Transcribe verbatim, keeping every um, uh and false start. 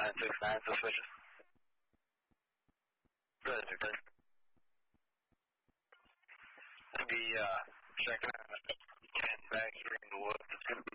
nine six nine, suspicious. Good, good. The, uh, checking out manufacturing the woods. It's going to be